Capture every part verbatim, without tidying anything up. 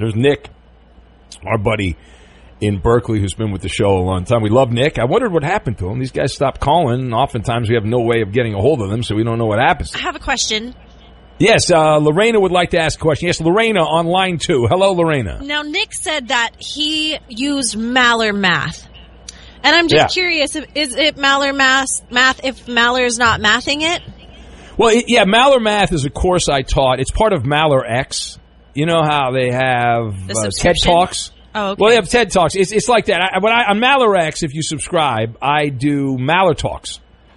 There's Nick, our buddy in Berkeley, who's been with the show a long time. We love Nick. I wondered what happened to him. These guys stopped calling. Oftentimes we have no way of getting a hold of them, so we don't know what happens. I have a question. Yes, uh, Lorena would like to ask a question. Yes, Lorena on line two. Hello, Lorena. Now, Nick said that he used Maller Math. And I'm just Yeah. curious, if, is it Maller Math, math if Maller's not mathing it? Well, it, yeah, Maller Math is a course I taught. It's part of Maller X. You know how they have The uh, TED subscription? Talks? Oh, okay. Well, they have TED Talks. It's, it's like that. I, when I, on Maller X, if you subscribe, I do Maller Talks.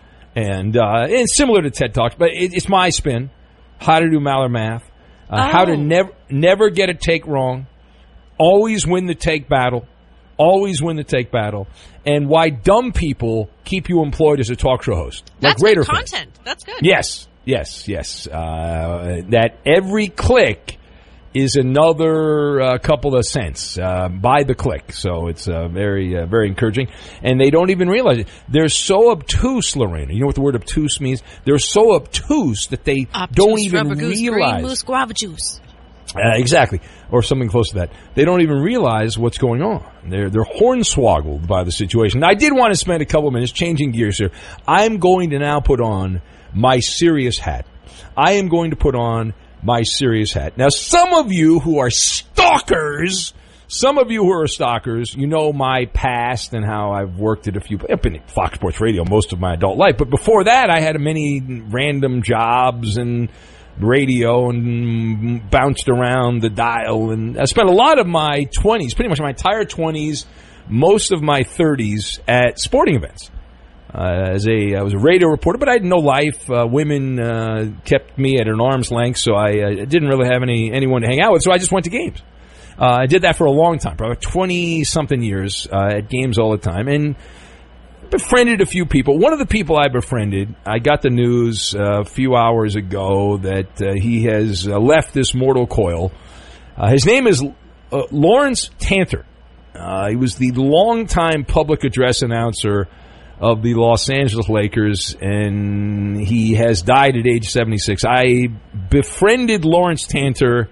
And uh, it's similar to TED Talks, but it, it's my spin. How to do Maller Math. Uh, Oh. How to never never get a take wrong. Always win the take battle. Always win the take battle. And why dumb people keep you employed as a talk show host. That's like good Raider fans. content. That's good. Yes, yes, yes. Uh, that every click is another uh, couple of cents uh, by the click. So it's uh, very, uh, very encouraging. And they don't even realize it. They're so obtuse, Lorena. You know what the word obtuse means? They're so obtuse that they Obtuse, don't even rubber goose, realize. green moose, guava juice. Uh, exactly, or something close to that. They don't even realize what's going on. They're they're hornswoggled by the situation. Now, I did want to spend a couple of minutes changing gears here. I'm going to now put on my serious hat. I am going to put on my serious hat. Now, some of you who are stalkers, some of you who are stalkers, you know my past and how I've worked at a few. I've been at Fox Sports Radio most of my adult life, but before that, I had many random jobs and radio and bounced around the dial, and I spent a lot of my twenties, pretty much my entire twenties, most of my thirties at sporting events. Uh, as a, I was a radio reporter, but I had no life. Uh, women uh, kept me at an arm's length, so I uh, didn't really have any anyone to hang out with, so I just went to games. Uh, I did that for a long time, probably twenty-something years uh, at games all the time, and befriended a few people. One of the people I befriended, I got the news uh, a few hours ago that uh, he has uh, left this mortal coil. Uh, his name is uh, Lawrence Tanter. Uh, he was the longtime public address announcer of the Los Angeles Lakers, and he has died at age seventy-six. I befriended Lawrence Tanter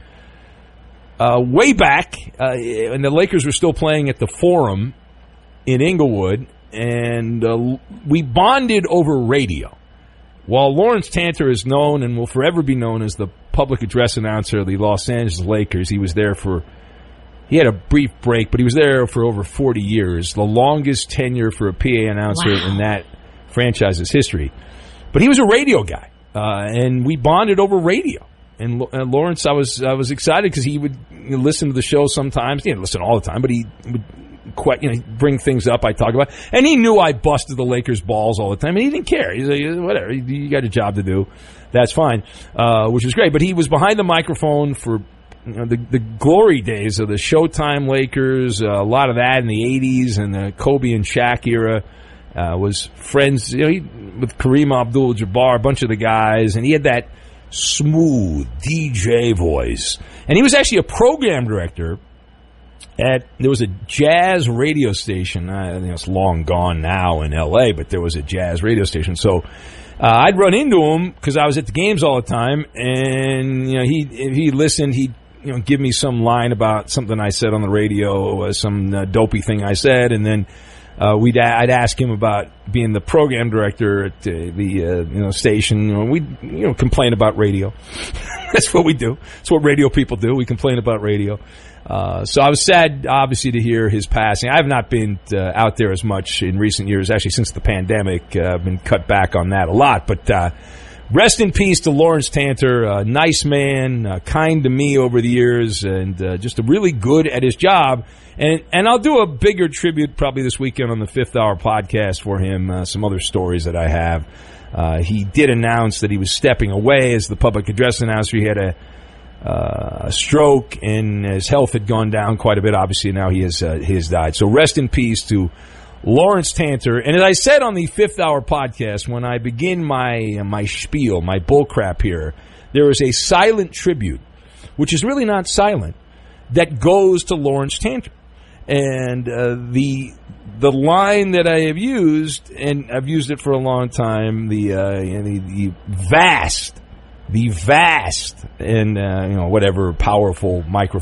uh, way back, uh, and the Lakers were still playing at the Forum in Inglewood, and uh, we bonded over radio. While Lawrence Tanter is known and will forever be known as the public address announcer of the Los Angeles Lakers, he was there for, he had a brief break, but he was there for over forty years, the longest tenure for a P A announcer Wow. in that franchise's history. But he was a radio guy, uh, and we bonded over radio. And, and Lawrence, I was I was excited because he would you know, listen to the show sometimes. He didn't listen all the time, but he would quite, you know, bring things up I talk about. And he knew I busted the Lakers' balls all the time, and he didn't care. He's like, whatever, you got a job to do. That's fine, uh, which was great. But he was behind the microphone for you know, the, the glory days of the Showtime Lakers, uh, a lot of that in the eighties and the Kobe and Shaq era. Uh, was friends you know, he, with Kareem Abdul-Jabbar, a bunch of the guys, and he had that smooth D J voice. And he was actually a program director at, there was a jazz radio station. I think it's long gone now in L A, but there was a jazz radio station. So uh, I'd run into him because I was at the games all the time, and you know he if he listened, he'd you know give me some line about something I said on the radio, uh, some uh, dopey thing I said, and then Uh, we'd I'd ask him about being the program director at uh, the uh, you know station. You know, we'd you know complain about radio. That's what we do. That's what radio people do. We complain about radio. Uh, so I was sad, obviously, to hear his passing. I have not been uh, out there as much in recent years, actually since the pandemic. Uh, I've been cut back on that a lot. But uh, rest in peace to Lawrence Tanter. Uh, nice man, uh, kind to me over the years, and uh, just a really good at his job. And and I'll do a bigger tribute probably this weekend on the Fifth Hour podcast for him, uh, some other stories that I have. Uh, he did announce that he was stepping away as the public address announcer. He had a, uh, a stroke, and his health had gone down quite a bit. Obviously, now he has, uh, he has died. So rest in peace to Lawrence Tanter. And as I said on the Fifth Hour podcast, when I begin my, uh, my spiel, my bullcrap here, there is a silent tribute, which is really not silent, that goes to Lawrence Tanter. And uh, the the line that I have used, and I've used it for a long time, the uh, the, the vast, the vast, and uh, you know whatever powerful microphone